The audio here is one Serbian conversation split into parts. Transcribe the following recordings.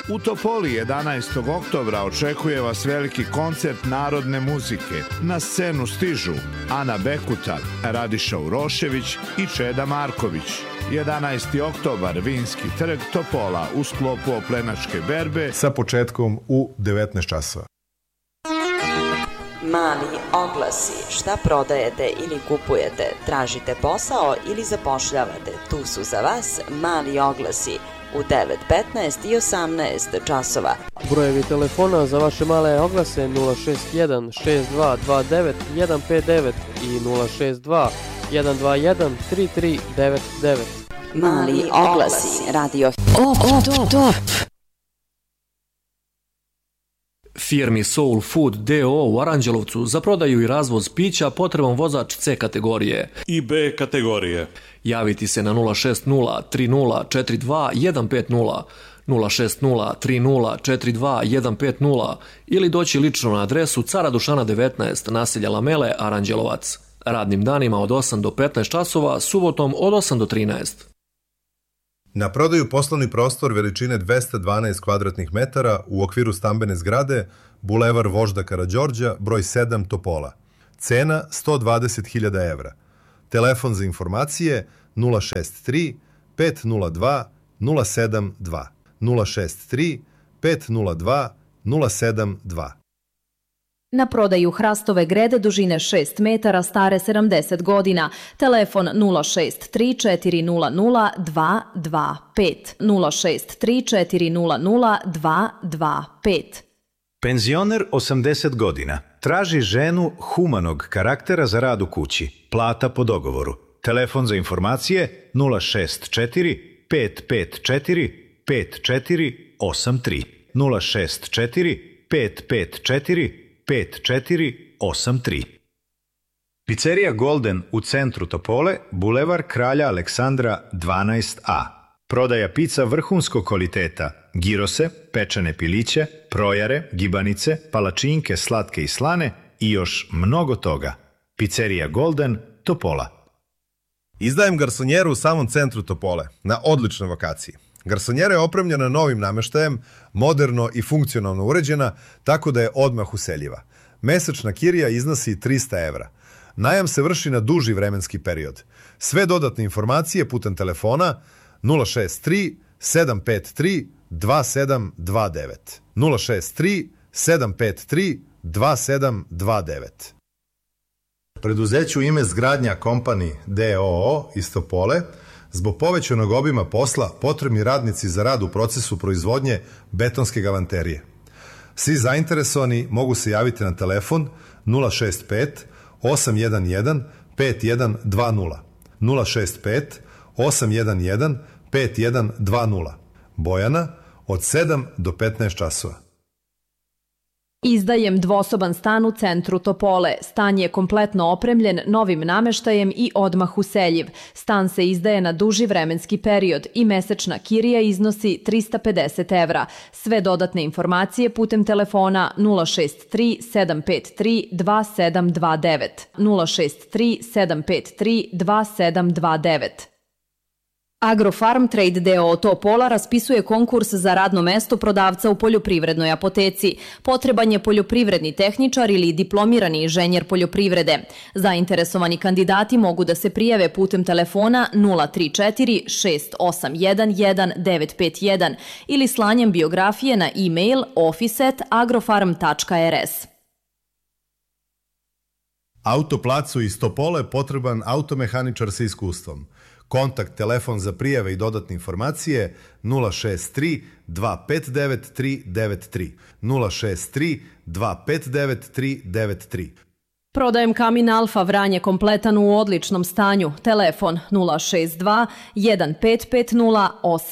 U Topoli 11. oktobra očekuje vas veliki koncert narodne muzike. Na scenu stižu Ana Bekuta, Radiša Urošević i Čeda Marković. 11. oktobar, Vinski trg Topola u sklopu Oplenačke berbe sa početkom u 19 časova. Mali oglasi. Šta prodajete ili kupujete? Tražite posao ili zapošljavate? Tu su za vas mali oglasi u 9, 15 i 18 časova. Brojevi telefona za vaše male oglase 061 6229 159 i 062 121 3399. Mali oglasi. Radio Top. Firmi Soul Food D.O. u Aranđelovcu za prodaju i razvoz pića potreban vozač C kategorije i B kategorije. Javiti se na 060 3042 150, 060 3042 150 ili doći lično na adresu Cara Dušana 19, naselja Lamele, Aranđelovac. Radnim danima od 8 do 15 časova, subotom od 8 do 13. Na prodaju poslovni prostor veličine 212 kvadratnih metara u okviru stambene zgrade, Bulevar Vožda Karađorđa, broj 7 Topola. Cena 120.000 evra. Telefon za informacije 063 502 072. 063 502 072. Na prodaju hrastove grede dužine 6 metara stare 70 godina. Telefon 063 400 225. 063 400 225. Penzioner 80 godina. Traži ženu humanog karaktera za rad u kući. Plata po dogovoru. Telefon za informacije 064 554 5483. 064 554 5483. Pizzerija Golden u centru Topole, Bulevar Kralja Aleksandra 12A. Prodaja pizza vrhunskog kvaliteta, girose, pečene piliće, projare, gibanice, palačinke slatke i slane i još mnogo toga. Pizzerija Golden, Topola. Izdajem garsonjeru u samom centru Topole, na odličnoj lokaciji. Garsonjera je opremljena novim nameštajem, moderno i funkcionalno uređena, tako da je odmah useljiva. Mesečna kirija iznosi 300 evra. Najam se vrši na duži vremenski period. Sve dodatne informacije putem telefona 063 753 2729. 063 753 2729. Preduzeću ime Zgradnja Company D.O.O. iz Topole zbog povećanog obima posla potrebni radnici za rad u procesu proizvodnje betonske galanterije. Svi zainteresovani mogu se javiti na telefon 065 811 5120. 065 811 5120. Bojana od 7 do 15 časova. Izdajem dvosoban stan u centru Topole. Stan je kompletno opremljen novim nameštajem i odmah useljiv. Stan se izdaje na duži vremenski period i mesečna kirija iznosi 350 evra. Sve dodatne informacije putem telefona 063 753 2729. 063 753 2729. Agrofarm Trade D.O. Topola raspisuje konkurs za radno mesto prodavca u poljoprivrednoj apoteci. Potreban je poljoprivredni tehničar ili diplomirani inženjer poljoprivrede. Zainteresovani kandidati mogu da se prijave putem telefona 034 6811 951 ili slanjem biografije na e-mail office@agrofarm.rs. Autoplacu iz Topole potreban automehaničar sa iskustvom. Kontakt, telefon za prijave i dodatne informacije 063 259 393. 063 259 393. Prodajem kamin Alfa Vranje kompletan u odličnom stanju. Telefon 062 1550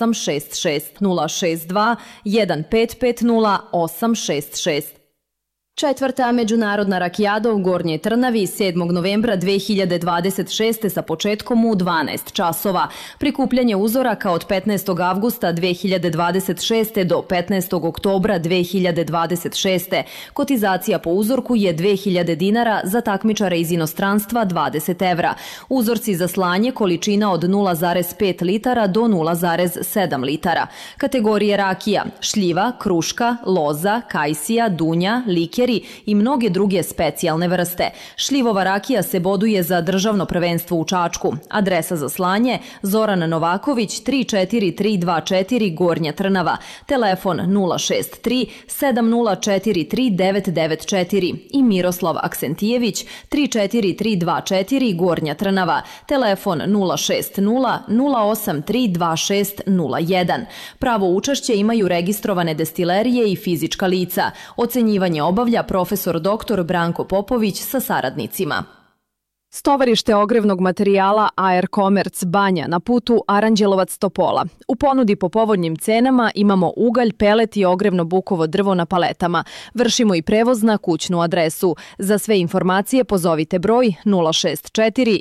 866. 062 1550 866. Četvrta međunarodna rakijada u Gornjoj Trnavi 7. novembra 2026. sa početkom u 12 časova. Prikupljanje uzoraka od 15. avgusta 2026. do 15. oktobra 2026. Kotizacija po uzorku je 2000 dinara, za takmičare iz inostranstva 20 evra. Uzorci za slanje količina od 0,5 litara do 0,7 litara. Kategorije rakija: šljiva, kruška, loza, kajsija, dunja, liker i mnoge druge specijalne vrste. Šljivova rakija se boduje za državno prvenstvo u Čačku. Adresa za slanje: Zoran Novaković, 34324 Gornja Trnava. Telefon 063 7043 994 i Miroslav Aksentijević, 34324 Gornja Trnava. Telefon 060 083 2601. Pravo učešće imaju registrovane destilerije i fizička lica. Ocenjivanje obavlja profesor dr. Branko Popović sa saradnicima. Stovarište ogrevnog materijala AR Commerce Banja na putu Aranđelovac-Topola. U ponudi po povoljnim cenama imamo ugalj, pelet i ogrevno bukovo drvo na paletama. Vršimo i prevoz na kućnu adresu. Za sve informacije pozovite broj 064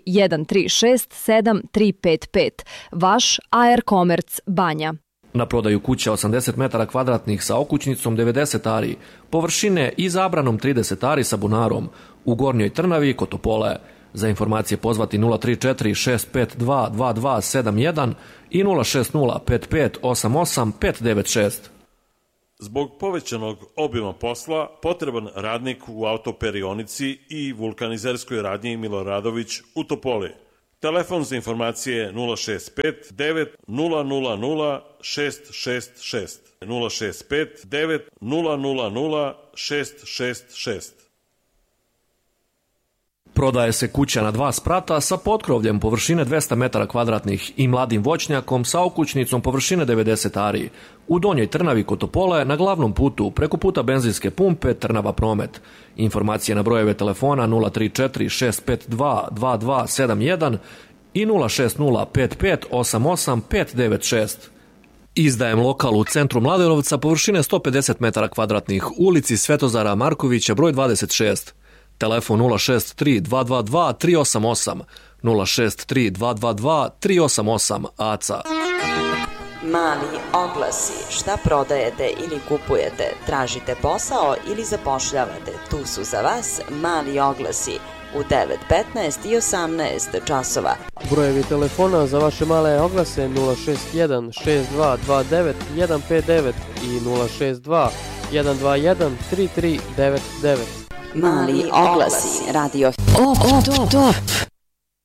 136 7355. Vaš AR Commerce Banja. Na prodaju kuća 80 metara kvadratnih sa okućnicom 90 ari, površine i zabranom 30 ari sa bunarom, u Gornjoj Trnavi kod Topole. Za informacije pozvati 034 652 2271 i 060 55 88 596. Zbog povećanog obima posla, potreban radnik u autoperionici i vulkanizerskoj radnji Miloradović u Topoli. Telefon za informacije 065 9000 666 065 9000 666. Prodaje se kuća na 2 sprata sa potkrovljem površine 200 metara kvadratnih i mladim voćnjakom sa okućnicom površine 90 ari. U Donjoj Trnavi kod Topole na glavnom putu preko puta benzinske pumpe Trnava Promet. Informacije na brojeve telefona 034 652 2271 i 060 55 88 596. Izdajem lokal u centru Mladenovca površine 150 metara kvadratnih, ulici Svetozara Markovića broj 26. Telefon 063 222 388 063 222 388 ACA. Mali oglasi. Šta prodajete ili kupujete? Tražite posao ili zapošljavate? Tu su za vas Mali oglasi u 9, 15 i 18 časova. Brojevi telefona za vaše male oglase 061 6229 159 i 062 121 3399. Mali oglasi. Radio. Top.